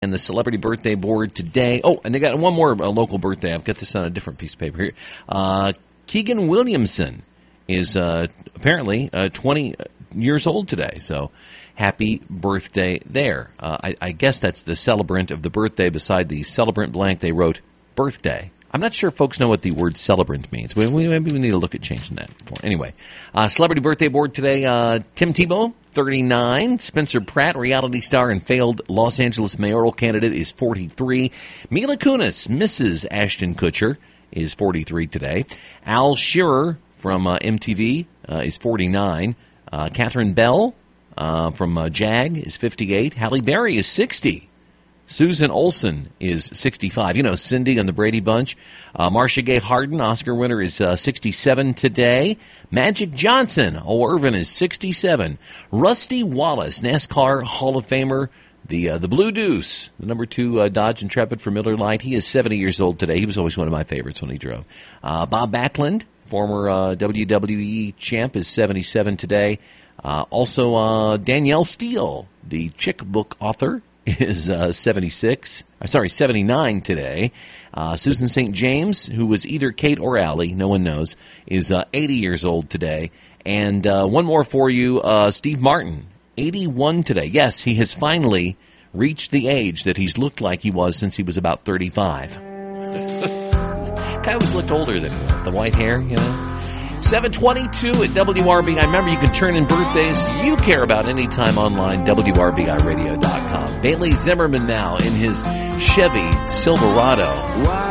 And the celebrity birthday board today. Oh, and they got one more local birthday. I've got this on a different piece of paper here. Keegan Williamson is apparently 20 years old today. So happy birthday there. I guess that's the celebrant of the birthday. Beside the celebrant blank, they wrote birthday. I'm not sure folks know what the word celebrant means. Maybe we need to look at changing that. Anyway, celebrity birthday board today. Tim Tebow, 39. Spencer Pratt, reality star and failed Los Angeles mayoral candidate, is 43. Mila Kunis, Mrs. Ashton Kutcher, is 43 today. Al Shearer from MTV is 49. Catherine Bell from JAG is 58. Halle Berry is 60. Susan Olsen is 65. You know, Cindy on the Brady Bunch. Marcia Gay Harden, Oscar winner, is 67 today. Magic Johnson, Irvin, is 67. Rusty Wallace, NASCAR Hall of Famer. The Blue Deuce, the number 2 Dodge Intrepid for Miller Lite. He is 70 years old today. He was always one of my favorites when he drove. Bob Backlund, former WWE champ, is 77 today. Also, Danielle Steele, the Chick book author, is 79 today. Susan St. James, who was either Kate or Allie, no one knows, is 80 years old today. And one more for you, Steve Martin, 81 today. Yes, he has finally reached the age that he's looked like he was since he was about 35. Guy always looked older than he was. The white hair, you know. 722 at WRBI. Remember, you can turn in birthdays you care about anytime online, WRBIRadio.com. Bailey Zimmerman now in his Chevy Silverado.